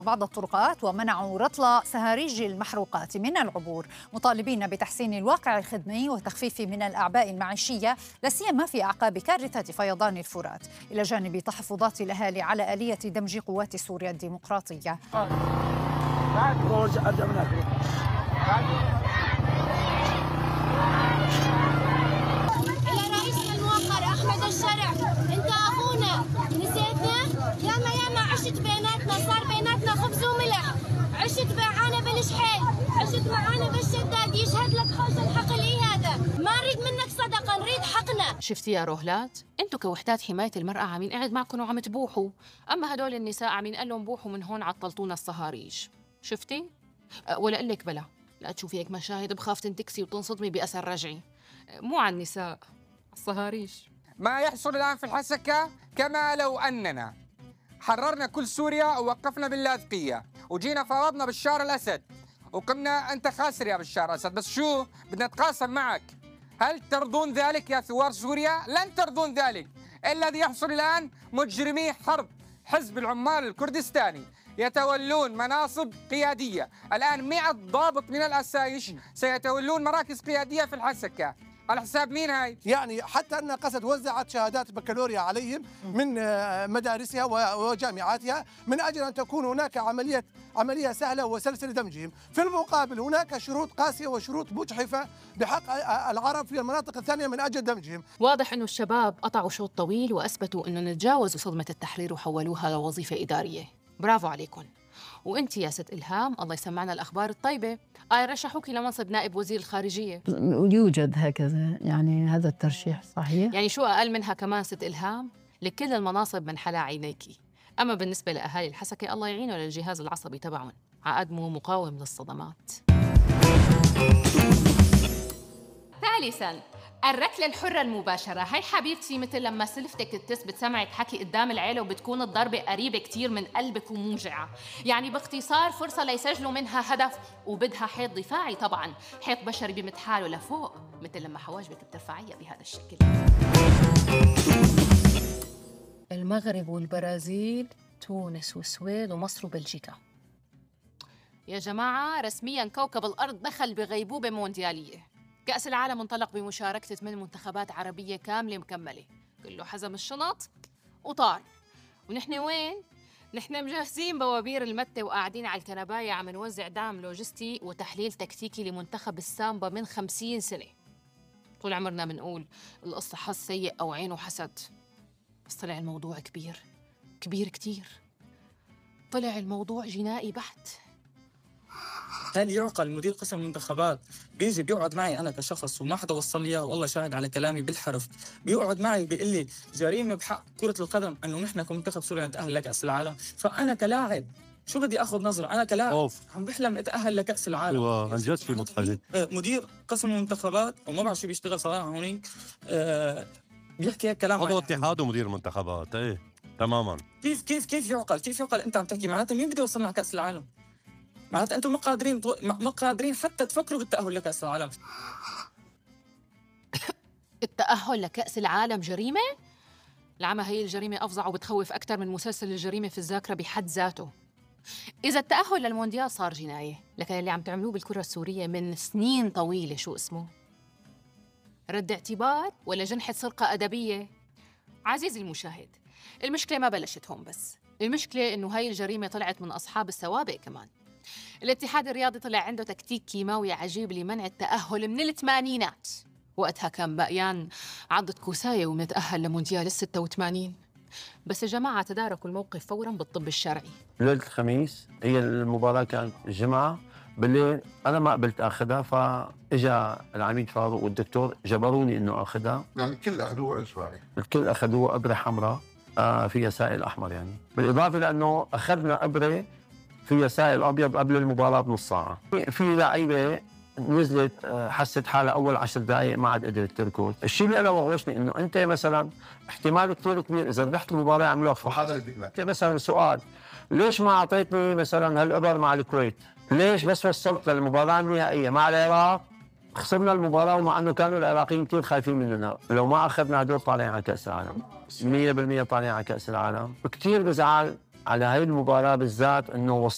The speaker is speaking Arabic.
بعض الطرقات ومنعوا رطل سهاريج المحروقات من العبور، مطالبين بتحسين الواقع الخدمي وتخفيف من الأعباء المعيشية، لا سيما في أعقاب كارثة فيضان الفرات، إلى جانب تحفظات الأهالي على آلية دمج قوات سوريا الديمقراطية. إلى رئيسنا الموقر أحمد الشرع، أنت أخونا نسيتنا؟ ياما عشت بيناتنا، صار بيناتنا خبز وملح، عشت معانا بالشحيل، عشت معانا بالشداد، يشهد لك خوش الحق لي هذا، ما نريد منك صدقة، نريد حقنا. شفتي يا روهلات؟ انتو كوحدات حماية المرأة عم ينقعد معكم وعم تبوحوا، أما هدول النساء عم ينقال لهم بوحوا من هون عطلتونا الصهاريج. شفتي؟ ولا أقول لك بلا، لا تشوفي هيك مشاهد بخاف تنتكسي وتنصدمي بأثر رجعي. مو على النساء، الصهاريج. ما يحصل الآن في الحسكة كما لو أننا حررنا كل سوريا ووقفنا باللاذقية وجينا فرضنا بشار الأسد وقمنا أنت خاسر يا بشار الأسد، بس شو بدنا نتقاسم معك. هل ترضون ذلك يا ثوار سوريا؟ لن ترضون ذلك. الذي يحصل الآن مجرمي حرب حزب العمال الكردستاني يتولون مناصب قيادية. الآن 100 ضابط من الأسايش سيتولون مراكز قيادية في الحسكة. على حساب مين هاي؟ يعني حتى أن قسد وزعت شهادات بكالوريا عليهم من مدارسها وجامعاتها من أجل أن تكون هناك عملية سهلة وسلسلة دمجهم. في المقابل هناك شروط قاسية وشروط مجحفة بحق العرب في المناطق الثانية من أجل دمجهم. واضح أنه الشباب قطعوا شوط طويل وأثبتوا أنه نتجاوزوا صدمة التحرير وحولوها لوظيفة إدارية. برافو عليكم. وانت يا ست إلهام، الله يسمعنا الأخبار الطيبة، رشحوك لمنصب نائب وزير الخارجية. يوجد هكذا، يعني هذا الترشيح صحيح. يعني شو أقل منها كمان ست إلهام؟ لكل المناصب من حلا عينيكي. أما بالنسبة لأهالي الحسكة، الله يعينه للجهاز العصبي تبعهم، عقدمه مقاوم للصدمات. ثالثاً، الركلة الحرة المباشرة. هاي حبيبتي مثل لما سلفتك تثبت سمعك حكي قدام العيلة وبتكون الضربة قريبة كتير من قلبك وموجعة. يعني باختصار فرصة ليسجلوا منها هدف، وبدها حيط دفاعي طبعاً، حيط بشري بمد حاله لفوق، مثل لما حواجبك بترفعيها بهذا الشكل. المغرب والبرازيل، تونس والسويد ومصر وبلجيكا. يا جماعة رسمياً كوكب الأرض دخل بغيبوبة مونديالية. كأس العالم انطلق بمشاركة 8 منتخبات عربية كاملة مكملة، كله حزم الشنط وطار. ونحن وين؟ نحن مجهزين بوابير المتة وقاعدين على الكنباية عم نوزع دعم لوجستي وتحليل تكتيكي لمنتخب السامبا من 50 سنة. طول عمرنا منقول القصة حظ سيء أو عين وحسد، بس طلع الموضوع كبير كبير كتير. طلع الموضوع جنائي بحت. هل يعقل مدير قسم المنتخبات بيجي بيقعد معي أنا كشخص وما حدا وصل لي إياه، والله شاهد على كلامي بالحرف، بيقعد معي بيقول لي جريمة بحق كرة القدم إنه نحن كمنتخب سوريا نتأهل لكأس العالم؟ فأنا كلاعب شو بدي أخذ نظرة؟ أنا كلاعب عم بحلم أتأهل لكأس العالم. أيوة عن جد في مضحكة. مدير قسم المنتخبات وما بعرف شو بيشتغل صراحة هونيك، بيحكي هيك كلام. عضو اتحاد ومدير منتخبات، ايه تماما. كيف يعقل أنت عم تحكي معناته مين بده يوصلنا على كأس العالم؟ معناتها أنتم ما قادرين حتى تفكروا بالتأهل لكأس العالم. التأهل لكأس العالم جريمة؟ العمى هي الجريمة أفظع وبتخوف أكثر من مسلسل الجريمة في الذاكرة بحد ذاته. إذا التأهل للمونديال صار جناية، لكن اللي عم تعملوه بالكرة السورية من سنين طويلة شو اسمه؟ رد اعتبار ولا جنحة سرقة أدبية؟ عزيزي المشاهد، المشكلة ما بلشت هون بس، المشكلة إنه هاي الجريمة طلعت من أصحاب السوابق كمان. الاتحاد الرياضي طلع عنده تكتيك كيماوي عجيب لمنع التأهل من الثمانينات، وقتها كان بقيان عضة كوساية ونتأهل لمونديال 86. بس يا جماعة تداركوا الموقف فوراً بالطب الشرعي. ليلة الخميس هي المباراة كانت الجمعة بالليل، أنا ما قبلت أخذها، فإجا العميد فاروق والدكتور جبروني إنه أخذها. يعني الكل أخذوها أسبوعي؟ الكل أخذوها إبرة حمراء فيها سائل أحمر، يعني بالإضافة لأنه أخذنا إبرة فيها سائل أبيض قبل المباراة بنص ساعة. في لعيبة نزلت حست حالها أول 10 دقائق ما عاد قدرت تركض. الشيء اللي أنا وغوشني إنه أنت مثلا احتمال كثير كبير إذا ربحت المباراة يعملوها فحص. أنت مثلا سؤال، ليش ما أعطيتني مثلا هالإبر مع الكويت؟ ليش بس وصلت للمباراة النهائية مع العراق؟ خسرنا المباراة ومع أنه كانوا العراقيين كثير خايفين مننا. لو ما أخذنا هدول طالعين على كأس العالم 100% طالعين على كأس العالم. كثير بزعل على هاي المباراة بالذات إنه